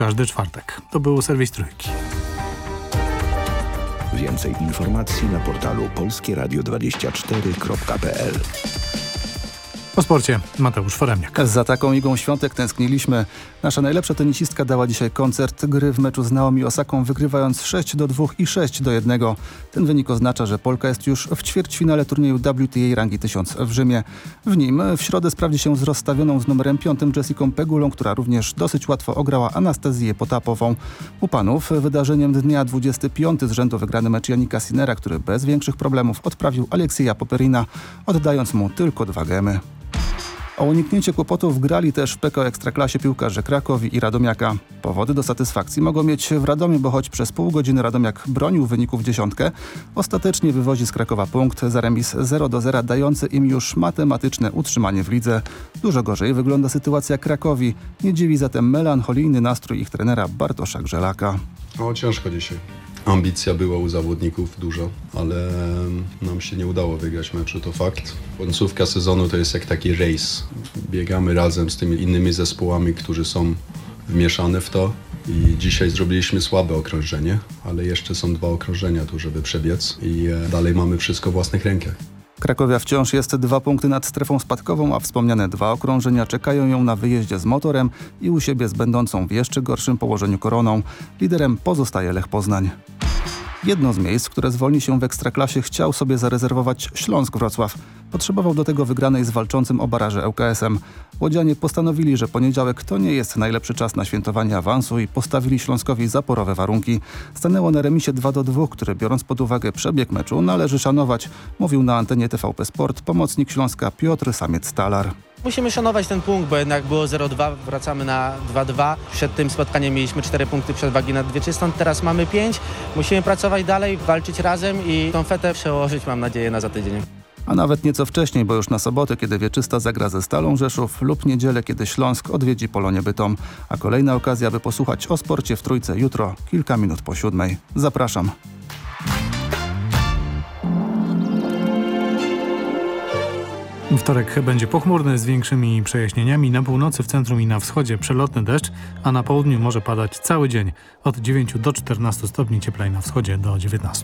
każdy czwartek. To był serwis Trójki. Więcej informacji na portalu polskieradio24.pl. O sporcie Mateusz Foremniak. Za taką Igą Świątek tęskniliśmy. Nasza najlepsza tenisistka dała dzisiaj koncert gry w meczu z Naomi Osaką, wygrywając 6-2 i 6-1. Ten wynik oznacza, że Polka jest już w ćwierćfinale turnieju WTA rangi 1000 w Rzymie. W nim w środę sprawdzi się z rozstawioną z numerem 5 Jessicą Pegulą, która również dosyć łatwo ograła Anastazję Potapową. U panów wydarzeniem dnia 25 z rzędu wygrany mecz Jannika Sinnera, który bez większych problemów odprawił Aleksieja Popierina, oddając mu tylko 2 gemy. O uniknięcie kłopotów grali też w PKO Ekstraklasie piłkarze Krakowi i Radomiaka. Powody do satysfakcji mogą mieć w Radomiu, bo choć przez pół godziny Radomiak bronił wyników dziesiątkę, ostatecznie wywozi z Krakowa punkt za remis 0-0, dający im już matematyczne utrzymanie w lidze. Dużo gorzej wygląda sytuacja Krakowi. Nie dziwi zatem melancholijny nastrój ich trenera Bartosza Grzelaka. Ciężko dzisiaj. Ambicja była u zawodników dużo, ale nam się nie udało wygrać meczu, to fakt. Końcówka sezonu to jest jak taki rejs. Biegamy razem z tymi innymi zespołami, którzy są wmieszane w to i dzisiaj zrobiliśmy słabe okrążenie, ale jeszcze są 2 okrążenia tu, żeby przebiec i dalej mamy wszystko w własnych rękach. Krakowia wciąż jest 2 punkty nad strefą spadkową, a wspomniane 2 okrążenia czekają ją na wyjeździe z Motorem i u siebie z będącą w jeszcze gorszym położeniu Koroną. Liderem pozostaje Lech Poznań. Jedno z miejsc, które zwolni się w Ekstraklasie, chciał sobie zarezerwować Śląsk Wrocław. Potrzebował do tego wygranej z walczącym o baraże ŁKS-em. Łodzianie postanowili, że poniedziałek to nie jest najlepszy czas na świętowanie awansu i postawili Śląskowi zaporowe warunki. Stanęło na remisie 2-2, który biorąc pod uwagę przebieg meczu należy szanować, mówił na antenie TVP Sport pomocnik Śląska Piotr Samiec-Talar. Musimy szanować ten punkt, bo jednak było 0-2, wracamy na 2-2. Przed tym spotkaniem mieliśmy 4 punkty przewagi nad Wieczystą, teraz mamy 5. Musimy pracować dalej, walczyć razem i tą fetę przełożyć, mam nadzieję, na za tydzień. A nawet nieco wcześniej, bo już na sobotę, kiedy Wieczysta zagra ze Stalą Rzeszów lub niedzielę, kiedy Śląsk odwiedzi Polonię Bytom. A kolejna okazja, by posłuchać o sporcie w Trójce jutro, kilka minut po 7. Zapraszam. Wtorek będzie pochmurny z większymi przejaśnieniami. Na północy, w centrum i na wschodzie przelotny deszcz, a na południu może padać cały dzień. Od 9 do 14 stopni, cieplej na wschodzie do 19.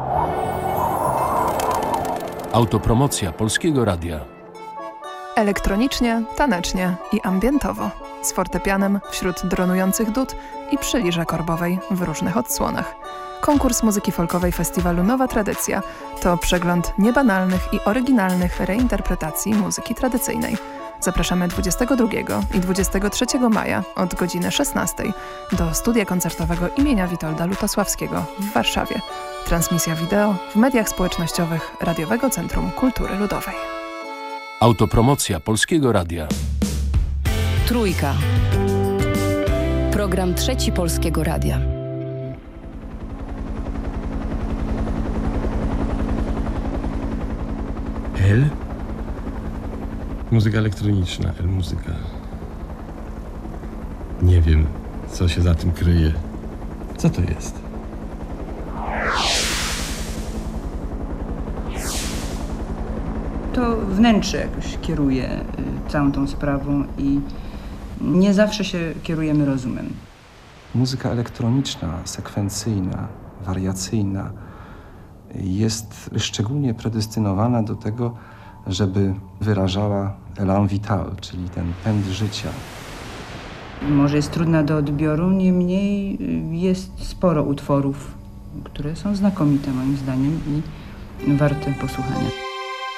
Autopromocja Polskiego Radia. Elektronicznie, tanecznie i ambientowo. Z fortepianem, wśród dronujących dud i przy lirze korbowej w różnych odsłonach. Konkurs muzyki folkowej festiwalu Nowa Tradycja to przegląd niebanalnych i oryginalnych reinterpretacji muzyki tradycyjnej. Zapraszamy 22 i 23 maja od godziny 16 do studia koncertowego imienia Witolda Lutosławskiego w Warszawie. Transmisja wideo w mediach społecznościowych Radiowego Centrum Kultury Ludowej. Autopromocja Polskiego Radia. Trójka. Program Trzeci Polskiego Radia. L? Muzyka elektroniczna, L-muzyka. Nie wiem, co się za tym kryje. Co to jest? To wnętrze jakoś kieruje całą tą sprawą i nie zawsze się kierujemy rozumem. Muzyka elektroniczna, sekwencyjna, wariacyjna jest szczególnie predestynowana do tego, żeby wyrażała élan vital, czyli ten pęd życia. Może jest trudna do odbioru, niemniej jest sporo utworów, które są znakomite moim zdaniem i warte posłuchania.